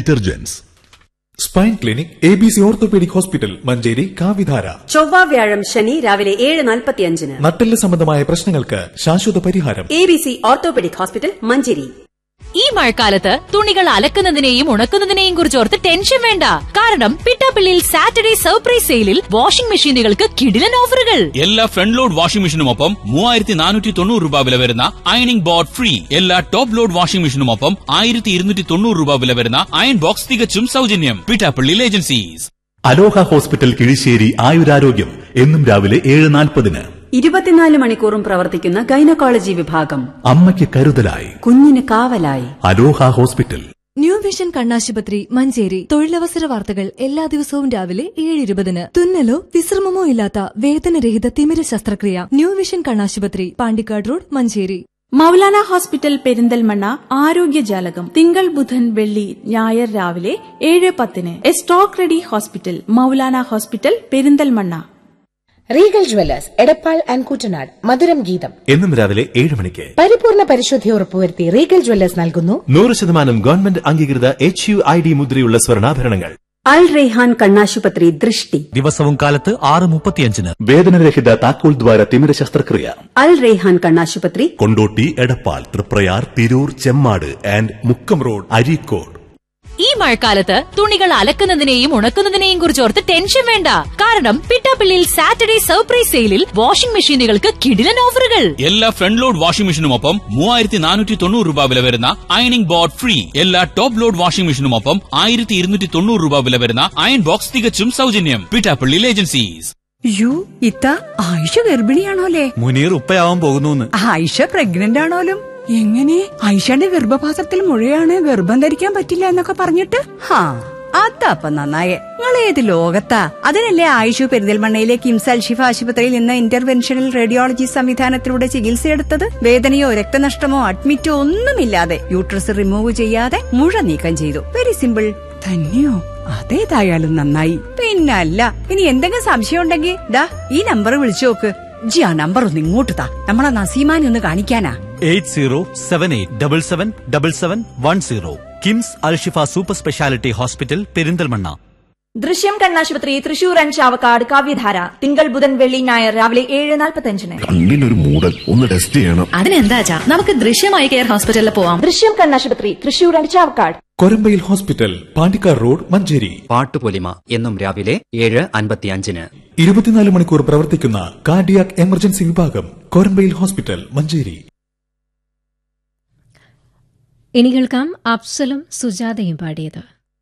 Detergents. Spine clinic ABC orthopaedic hospital Manjeri കാവിധാര. ചൊവ്വ വ്യാഴം ശനി രാവിലെ 7:45. നട്ടെല്ല് സംബന്ധമായ പ്രശ്നങ്ങൾക്ക് ശാശ്വത പരിഹാരം. ABC orthopaedic hospital Manjeri. ഈ മഴക്കാലത്ത് തുണികൾ അലക്കുന്നതിനെയും ഉണക്കുന്നതിനെയും കുറിച്ചോർത്ത് ടെൻഷൻ വേണ്ട. കാരണം പിട്ടാപ്പിള്ളിയിൽ സാറ്റർഡേ സർപ്രൈസ് സെയിലിൽ വാഷിംഗ് മെഷീനുകൾക്ക് കിടിലൻ ഓഫറുകൾ. എല്ലാ ഫ്രണ്ട് ലോഡ് വാഷിംഗ് മെഷീനുമൊപ്പം 3490 രൂപ വില വരുന്ന അയണിംഗ് ബോർഡ് ഫ്രീ. എല്ലാ ടോപ്പ് ലോഡ് വാഷിംഗ് മെഷീനുമൊപ്പം 1290 രൂപ വില വരുന്ന അയൺ ബോക്സ് തികച്ചും സൗജന്യം. പിട്ടാപ്പിള്ളിയിൽ ഏജൻസീസ്. അലോഹ ഹോസ്പിറ്റൽ കിഴിശ്ശേരി ആയുരാരോഗ്യം എന്നും രാവിലെ 7:40. 24 മണിക്കൂറും പ്രവർത്തിക്കുന്ന ഗൈനക്കോളജി വിഭാഗം. അമ്മയ്ക്ക് കരുതലായി, കുഞ്ഞിന് കാവലായി. അലോഹ ഹോസ്പിറ്റൽ. ന്യൂ വിഷൻ കണ്ണാശുപത്രി മഞ്ചേരി. തൊഴിലവസര വാർത്തകൾ എല്ലാ ദിവസവും രാവിലെ 7:20. തുന്നലോ വിശ്രമമോ ഇല്ലാത്ത വേദനരഹിത തിമിര ശസ്ത്രക്രിയ. ന്യൂ വിഷൻ കണ്ണാശുപത്രി, പാണ്ടിക്കാട് റോഡ്, മഞ്ചേരി. മൗലാന ഹോസ്പിറ്റൽ പെരിന്തൽമണ്ണ ആരോഗ്യജാലകം തിങ്കൾ ബുധൻ വെള്ളി ഞായർ രാവിലെ 7:10. A stock ready hospital Maulana hospital Perinthalmanna. Regal jewellers Edappal and Koottanad മധുരം ഗീതം എന്നും രാവിലെ 7 മണിക്ക്. പരിപൂർണ പരിശുദ്ധി ഉറപ്പുവരുത്തി റീഗൽ ജുവല്ലേഴ്സ് നൽകുന്നു 100% ഗവൺമെന്റ് അംഗീകൃത HUID മുദ്രയുള്ള സ്വർണ്ണാഭരണങ്ങൾ. അൽ റെയ്ഹാൻ കണ്ണാശുപത്രി ദൃഷ്ടി. ദിവസവും കാലത്ത് 6:35. വേദനരഹിത താക്കോൽ ദ്വാര തിമിര ശസ്ത്രക്രിയ. അൽ റെയ്ഹാൻ കണ്ണാശുപത്രി കൊണ്ടോട്ടി, എടപ്പാൾ, തൃപ്രയാർ, തിരൂർ, ചെമ്മാട് ആൻഡ് മുക്കം റോഡ്, അരീക്കോട്. ഈ മഴക്കാലത്ത് തുണികൾ അലക്കുന്നതിനെയും ഉണക്കുന്നതിനെയും കുറിച്ചോർത്ത് ടെൻഷൻ വേണ്ട. കാരണം പിട്ടാപ്പിള്ളിയിൽ സാറ്റർഡേ സർപ്രൈസ് സെയിലിൽ വാഷിംഗ് മെഷീനുകൾക്ക് കിടിലൻ ഓഫറുകൾ. എല്ലാ ഫ്രണ്ട് ലോഡ് വാഷിംഗ് മെഷീനുമൊപ്പം 3490 രൂപ വില വരുന്ന അയണിംഗ് ബോർഡ് ഫ്രീ. എല്ലാ ടോപ്പ് ലോഡ് വാഷിംഗ് മെഷീനുമൊപ്പം 1290 രൂപ വില വരുന്ന അയൺ ബോക്സ് തികച്ചും സൗജന്യം. പിട്ടാപ്പിള്ളിയിൽ ഏജൻസീസ്. ഇത്ത ആയിഷ ഗർഭിണിയാണോലേ? മുനീർ ഉപ്പയാവാൻ പോകുന്നു. ആയിഷ പ്രഗ്നന്റ് ആണോലും? എങ്ങനെ? ആയിഷയുടെ ഗർഭപാത്രത്തിൽ മുഴയാണ്, ഗർഭം ധരിക്കാൻ പറ്റില്ല എന്നൊക്കെ പറഞ്ഞിട്ട്. അതപ്പ നന്നായേ. നിങ്ങൾ ഏത് ലോകത്താ? അതിനല്ലേ ആയിഷു പെരിന്തൽമണ്ണയിലെ കിംസ് അൽഷിഫ ആശുപത്രിയിൽ നിന്ന് ഇന്റർവെൻഷണൽ റേഡിയോളജി സംവിധാനത്തിലൂടെ ചികിത്സയെടുത്തത്. വേദനയോ രക്തനഷ്ടമോ അഡ്മിറ്റോ ഒന്നുമില്ലാതെ യൂട്രസ് റിമൂവ് ചെയ്യാതെ മുഴ നീക്കം ചെയ്തു. Very simple. തന്നെയോ? അതേതായാലും നന്നായി. പിന്നല്ല, ഇനി എന്തെങ്കിലും സംശയം ഉണ്ടെങ്കിൽ ദാ ഈ നമ്പർ വിളിച്ചു നോക്ക്. ജി ആ നമ്പർ ഒന്ന് ഇങ്ങോട്ട് താ, നമ്മളെ നസീമാനെ ഒന്ന് കാണിക്കാനാ. 8078777710. KIMS Alshifa super speciality hospital Perinthalmanna. ദൃശ്യം കണ്ണാശുപത്രി തൃശൂർ ആൻഡ് ചാവക്കാട് കാവ്യധാര തിങ്കൾ ബുധൻ വെള്ളി ഞായർ രാവിലെ 7:45. കണ്ണിനൊരു മൂടൽ, ഒന്ന് ടെസ്റ്റ് ചെയ്യണം. അതിനെന്താ നമുക്ക് ദൃശ്യമായി കെയർ ഹോസ്പിറ്റലിൽ പോവാം. ദൃശ്യം കണ്ണാശുപത്രി Thrissur and Chavakkad. Korambayil hospital Pandikkad road, Manjeri. Pattupolima എന്നും രാവിലെ 7:55. 24 മണിക്കൂർ പ്രവർത്തിക്കുന്ന കാർഡിയാക് എമർജൻസി വിഭാഗം, കൊരമ്പയിൽ ഹോസ്പിറ്റൽ, മഞ്ചേരി. ഇനി കേൾക്കാം അഫ്സലും സുജാതയും പാടിയത്.